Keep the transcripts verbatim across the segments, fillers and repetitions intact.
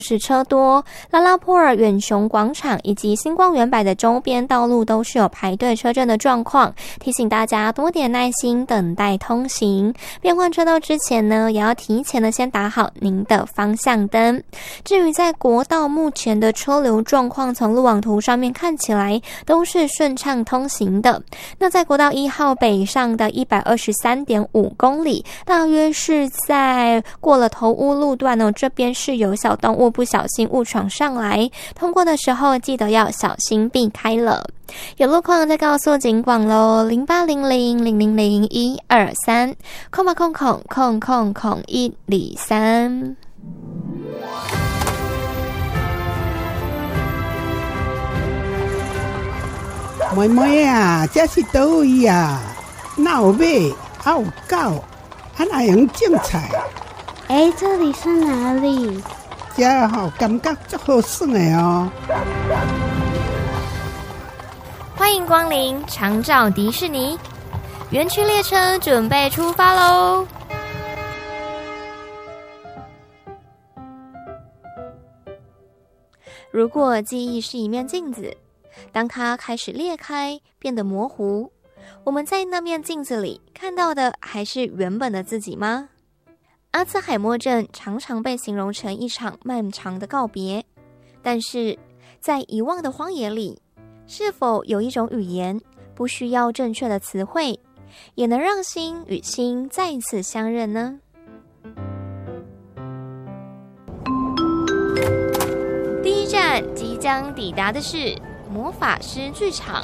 是车多，拉拉坡尔远雄广场以及星光园百的周边道路都是有排队车阵的状况，提醒大家多点耐心等待通行。变换车道之前呢，也要提前的先打好您的方向灯。至于在国道目前的车流状况，从路网图上面看起来都是顺畅通行的。那在国道一号北上的 一百二十三点五公里，大约是在过了头屋路段哦，这边是有小动物不小心误闯上来，通过的时候记得要小心避开了。有路况再告诉警广咯，零八零零零零零一二三空吧空空空空空一里三。 妹妹啊，这是倒位啊？哪有马，还有狗，还哪样种菜？ 哎，这里是哪里？ 这吼、哦、感觉足好耍的哦。 欢迎光临长照迪士尼，园区列车准备出发喽！如果记忆是一面镜子，当它开始裂开，变得模糊，我们在那面镜子里看到的还是原本的自己吗？阿兹海默症常常被形容成一场漫长的告别，但是在遗忘的荒野里，是否有一种语言不需要正确的词汇，也能让心与心再次相认呢？第一站即将抵达的是魔法师剧场。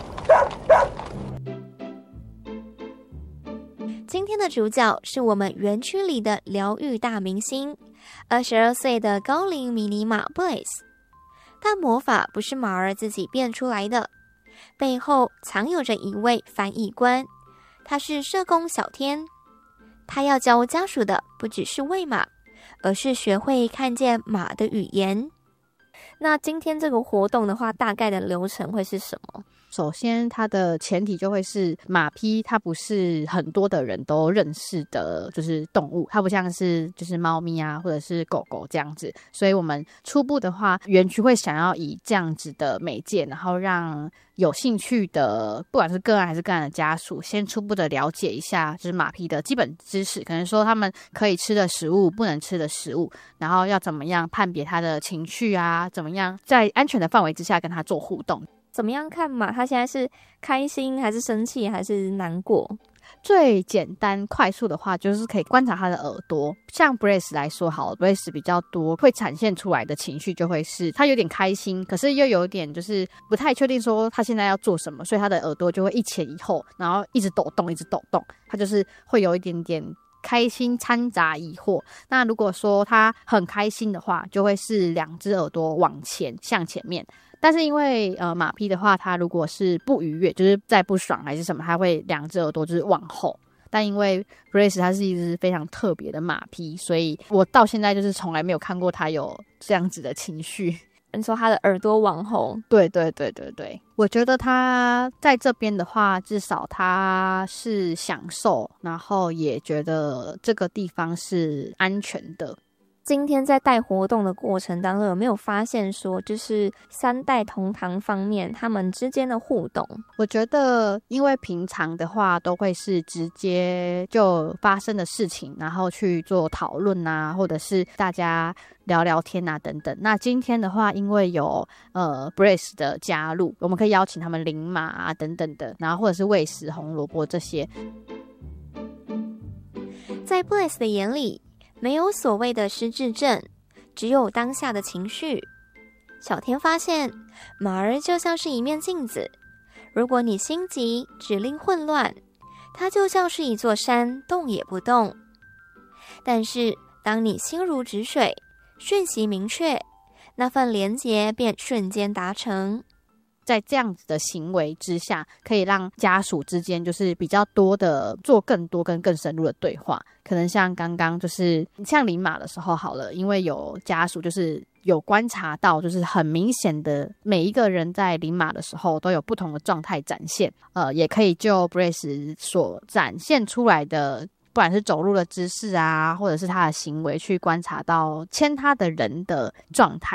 今天的主角是我们园区里的疗愈大明星，二十二岁的高龄迷你马 Blaze。但魔法不是马儿自己变出来的，背后藏有着一位翻译官，他是社工小天。他要教家属的不只是喂马，而是学会看见马的语言。那今天这个活动的话，大概的流程会是什么？ 首先它的前提就会是马匹它不是很多的人都认识的就是动物，它不像是就是猫咪啊或者是狗狗这样子，所以我们初步的话园区会想要以这样子的媒介，然后让有兴趣的不管是个案还是个案的家属先初步的了解一下就是马匹的基本知识，可能说他们可以吃的食物不能吃的食物，然后要怎么样判别他的情绪啊，怎么样在安全的范围之下跟他做互动。 怎么样看马他现在是开心还是生气还是难过？ 最简单快速的话就是可以观察他的耳朵，像 Blaze 来说好了， Blaze 比较多会展现出来的情绪就会是他有点开心，可是又有点就是不太确定说他现在要做什么，所以他的耳朵就会一前一后，然后一直抖动一直抖动，他就是会有一点点开心掺杂疑惑。那如果说他很开心的话，就会是两只耳朵往前向前面，但是因为呃马匹的话，它如果是不愉悦，就是在不爽还是什么，它会两只耳朵就是往后。但因为 Brace 它是一只非常特别的马匹，所以我到现在就是从来没有看过它有这样子的情绪。 你说它的耳朵往后？ 对对对对对，我觉得它在这边的话，至少它是享受，然后也觉得这个地方是安全的。 今天在带活动的过程当中，有没有发现说就是三代同堂方面他们之间的互动？ 我觉得因为平常的话都会是直接就发生的事情然后去做讨论啊，或者是大家聊聊天啊等等。那今天的话因为有呃 Brace 的加入，我们可以邀请他们领马啊等等的，然后或者是喂食红萝卜这些。 在 Brace 的眼里没有所谓的失智症，只有当下的情绪。小天发现马儿就像是一面镜子，如果你心急指令混乱，它就像是一座山动也不动。但是当你心如止水，讯息明确，那份连结便瞬间达成。 在这样子的行为之下，可以让家属之间就是比较多的做更多跟更深入的对话。可能像刚刚就是像领马的时候好了，因为有家属就是有观察到就是很明显的每一个人在领马的时候都有不同的状态展现，呃，也可以就 Brace 所展现出来的不管是走路的姿势啊，或者是他的行为去观察到牵他的人的状态。